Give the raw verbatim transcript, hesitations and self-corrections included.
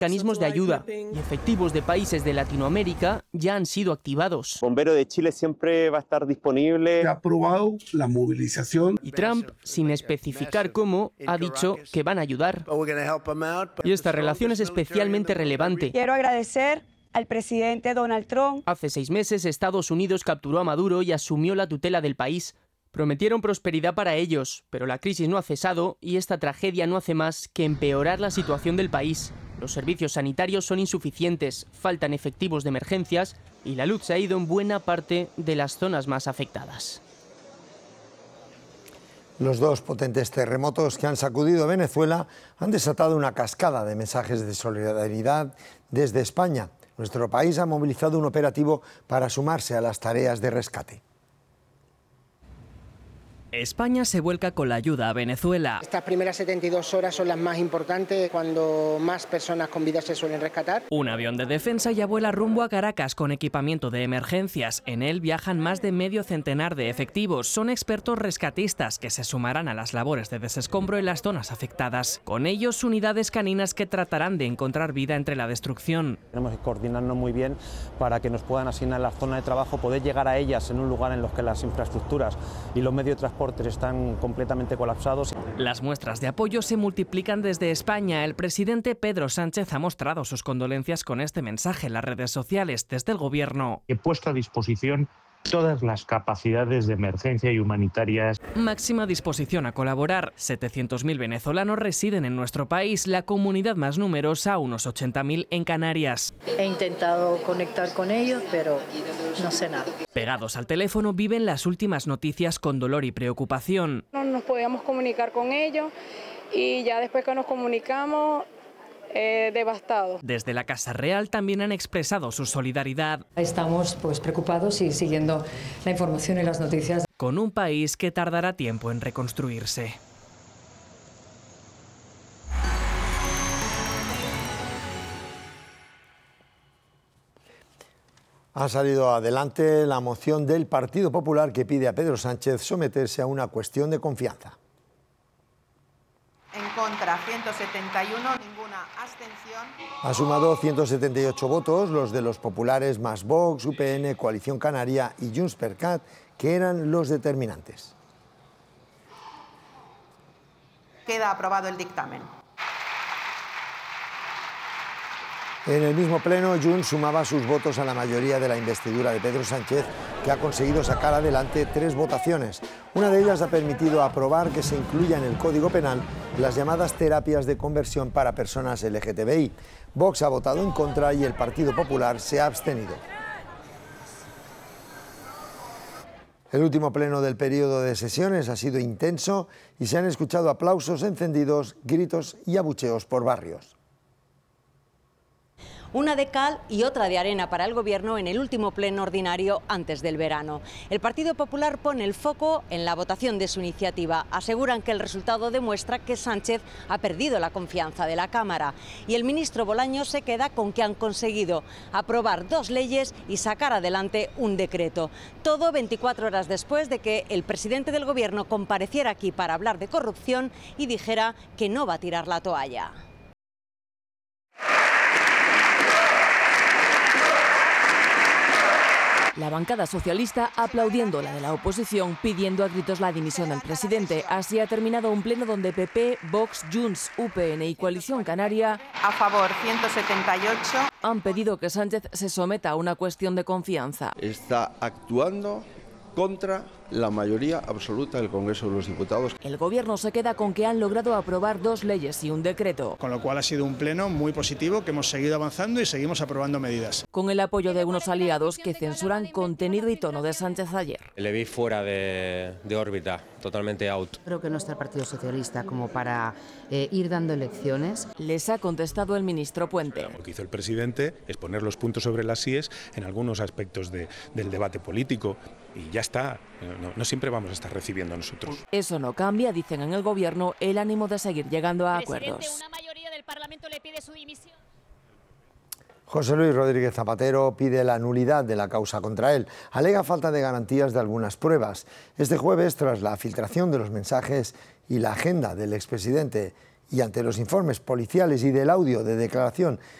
Mecanismos de ayuda y efectivos de países de Latinoamérica ya han sido activados. Bombero de Chile siempre va a estar disponible. Se ha aprobado la movilización. Y Trump, sin especificar cómo, ha dicho que van a ayudar. Y esta relación es especialmente relevante. Quiero agradecer al presidente Donald Trump. Hace seis meses Estados Unidos capturó a Maduro y asumió la tutela del país. Prometieron prosperidad para ellos, pero la crisis no ha cesado y esta tragedia no hace más que empeorar la situación del país. Los servicios sanitarios son insuficientes, faltan efectivos de emergencias y la luz se ha ido en buena parte de las zonas más afectadas. Los dos potentes terremotos que han sacudido Venezuela han desatado una cascada de mensajes de solidaridad desde España. Nuestro país ha movilizado un operativo para sumarse a las tareas de rescate. España se vuelca con la ayuda a Venezuela. Estas primeras setenta y dos horas son las más importantes, cuando más personas con vida se suelen rescatar. Un avión de defensa ya vuela rumbo a Caracas con equipamiento de emergencias. En él viajan más de medio centenar de efectivos. Son expertos rescatistas que se sumarán a las labores de desescombro en las zonas afectadas. Con ellos, unidades caninas que tratarán de encontrar vida entre la destrucción. Tenemos que coordinarnos muy bien para que nos puedan asignar la zona de trabajo, poder llegar a ellas en un lugar en los que las infraestructuras y los medios de transporte están completamente colapsados. Las muestras de apoyo se multiplican desde España. El presidente Pedro Sánchez ha mostrado sus condolencias con este mensaje en las redes sociales desde el gobierno. He puesto a disposición todas las capacidades de emergencia y humanitarias. Máxima disposición a colaborar. setecientos mil venezolanos residen en nuestro país, la comunidad más numerosa, unos ochenta mil en Canarias. He intentado conectar con ellos, pero no sé nada. Pegados al teléfono viven las últimas noticias con dolor y preocupación. No nos podíamos comunicar con ellos y ya después que nos comunicamos, Eh, devastado. Desde la Casa Real también han expresado su solidaridad. Estamos pues preocupados y siguiendo la información y las noticias. Con un país que tardará tiempo en reconstruirse. Ha salido adelante la moción del Partido Popular que pide a Pedro Sánchez someterse a una cuestión de confianza. En contra, ciento setenta y uno, ninguna abstención. Ha sumado ciento setenta y ocho votos, los de los populares más Vox, U P N, Coalición Canaria y Junts per Cat, que eran los determinantes. Queda aprobado el dictamen. En el mismo pleno, Junts sumaba sus votos a la mayoría de la investidura de Pedro Sánchez, que ha conseguido sacar adelante tres votaciones. Una de ellas ha permitido aprobar que se incluya en el Código Penal las llamadas terapias de conversión para personas L G T B I. Vox ha votado en contra y el Partido Popular se ha abstenido. El último pleno del periodo de sesiones ha sido intenso y se han escuchado aplausos encendidos, gritos y abucheos por barrios. Una de cal y otra de arena para el Gobierno en el último pleno ordinario antes del verano. El Partido Popular pone el foco en la votación de su iniciativa. Aseguran que el resultado demuestra que Sánchez ha perdido la confianza de la Cámara. Y el ministro Bolaños se queda con que han conseguido aprobar dos leyes y sacar adelante un decreto. Todo veinticuatro horas después de que el presidente del Gobierno compareciera aquí para hablar de corrupción y dijera que no va a tirar la toalla. La bancada socialista aplaudiendo la de la oposición, pidiendo a gritos la dimisión del presidente. Así ha terminado un pleno donde P P, Vox, Junts, U P N y Coalición Canaria, a favor ciento setenta y ocho, han pedido que Sánchez se someta a una cuestión de confianza. Está actuando contra la mayoría absoluta del Congreso de los Diputados. El Gobierno se queda con que han logrado aprobar dos leyes y un decreto. Con lo cual ha sido un pleno muy positivo, que hemos seguido avanzando y seguimos aprobando medidas. Con el apoyo de unos aliados que censuran contenido y tono de Sánchez ayer. Le vi fuera de, de órbita, totalmente out. Creo que no está el Partido Socialista como para eh, ir dando lecciones. Les ha contestado el ministro Puente. Lo que hizo el presidente es poner los puntos sobre las íes en algunos aspectos de, del debate político y ya está. No, no siempre vamos a estar recibiendo nosotros. Eso no cambia, dicen en el Gobierno, el ánimo de seguir llegando a acuerdos. Una mayoría del Parlamento le pide su dimisión. José Luis Rodríguez Zapatero pide la nulidad de la causa contra él. Alega falta de garantías de algunas pruebas. Este jueves, tras la filtración de los mensajes y la agenda del expresidente y ante los informes policiales y del audio de declaración